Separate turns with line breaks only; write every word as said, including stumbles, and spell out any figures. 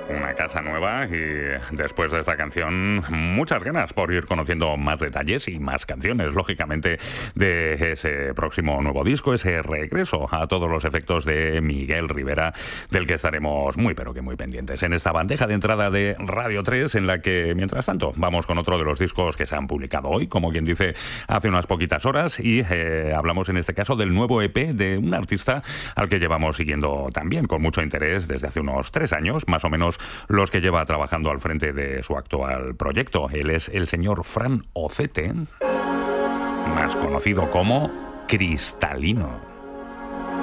Una casa nueva y después de esta canción muchas ganas por ir conociendo más detalles y más canciones, lógicamente, de ese próximo nuevo disco, ese regreso a todos los efectos de Miguel Rivera, del que estaremos muy pero que muy pendientes en esta bandeja de entrada de Radio tres, en la que, mientras tanto, vamos con otro de los discos que se han publicado hoy, como quien dice, hace unas poquitas horas, y eh, hablamos en este caso del nuevo E P de un artista al que llevamos siguiendo también con mucho interés desde hace unos tres años, más o menos los que lleva trabajando al frente de su actual proyecto. Él es el señor Fran Ocete, más conocido como Cristalino.